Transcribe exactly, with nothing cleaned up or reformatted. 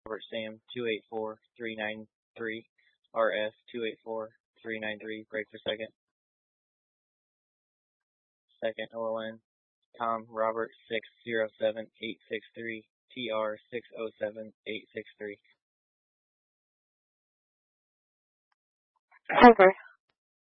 Robert Sam two eight four three nine three, R F two eight four three nine three, break for second. Second O L N, Tom Robert six zero seven eight six three, T R six zero seven eight six three. Over.